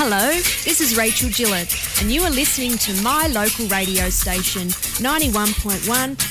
Hello, this is Rachel Gillett, and you are listening to my local radio station, 91.1